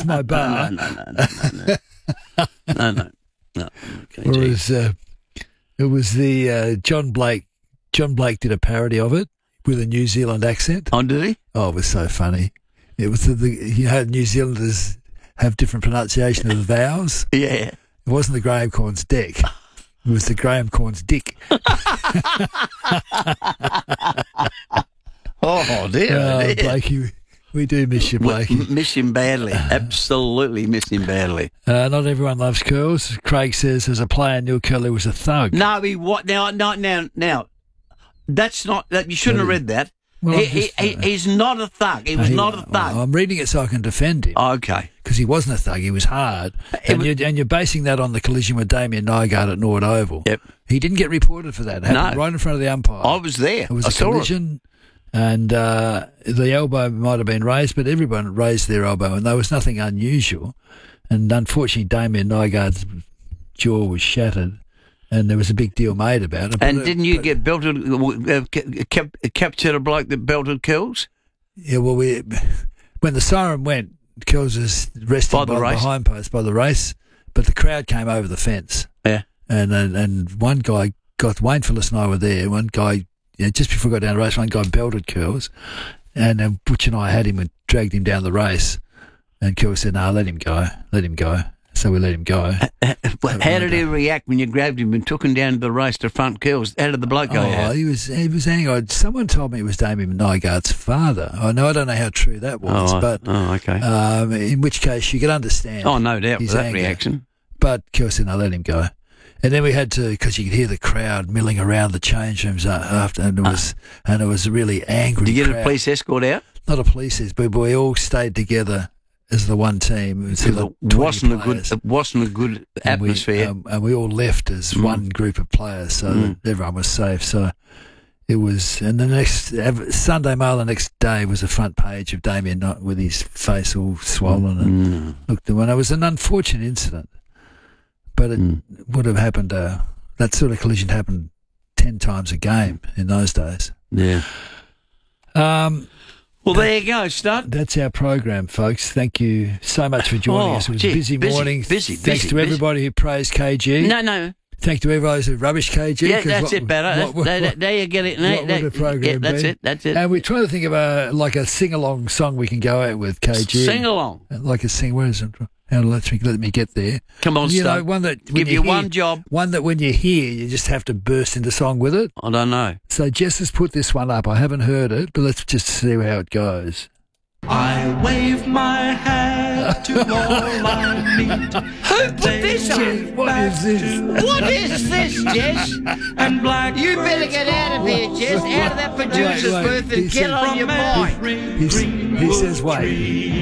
That's my bar. No. Whereas it was the John Blake. John Blake did a parody of it with a New Zealand accent. Oh, did he? Oh, it was so funny. It was New Zealanders have different pronunciation of the vowels. Yeah. It wasn't the Graham Corn's dick. It was the Graham Corn's dick. Oh, dear. Blakey, we do miss you, Blakey. Miss him badly. Absolutely miss him badly. Not everyone loves curls. Craig says, as a player, Neil Curley was a thug. No, now. That's not. You shouldn't have read that. Well, he's not a thug. He was not a thug. Well, I'm reading it so I can defend him. Okay. Because he wasn't a thug. He was hard. And you're basing that on the collision with Damien Nygaard at Norwood Oval. Yep. He didn't get reported for that. It happened right in front of the umpire. I was there. It was a collision. And the elbow might have been raised, but everyone raised their elbow, and there was nothing unusual. And unfortunately, Damien Nygaard's jaw was shattered, and there was a big deal made about it. And didn't you get belted, captured a bloke that belted Kells? Yeah, well, when the siren went, Kells was resting by the behind post by the race, but the crowd came over the fence. Yeah. And one guy Wayne Phillips and I were there. One guy, just before we got down the race, one guy belted Kells, and Butch and I had him and dragged him down the race. And Kells said, "No, let him go. So we let him go. How did he react when you grabbed him and took him down to the race to front Kells? How did the bloke go out? He was angry. Someone told me it was Damien Nygaard's father. I don't know how true that was, okay. In which case you could understand. Oh, no doubt his with that anger. reaction. But Kells said, "No, let him go." And then we had to, because you could hear the crowd milling around the change rooms after, and it was a really angry. Did you get crowd. a police escort out? Not a police escort, but we all stayed together as the one team. It wasn't a good atmosphere. And we all left as one group of players, so that everyone was safe. So it was, and the next Sunday Mail the next day was a front page of Damien Knott with his face all swollen and looked. And it was an unfortunate incident, but it would have happened. That sort of collision happened 10 times a game in those days. Yeah. Well, there you go, Stud. That's our program, folks. Thank you so much for joining us. It was a busy morning. Thanks to everybody who praised KG. No. Thanks to everybody who rubbish KG. Yeah, that's it, better. There you get it. What would a program be? That's it. And we're trying to think of a sing-along song we can go out with KG. Sing-along? Like a sing. Where is it? Let me get there. Come on, Stud. One that give you one job. One that when you hear, you just have to burst into song with it. I don't know. So Jess has put this one up. I haven't heard it, but let's just see how it goes. I wave my hat to all I meet. Who put this on? What is this? What is this, Jess? And black. You better get out of here, Jess. Out of that producer's booth and get on your bike. He says, wait.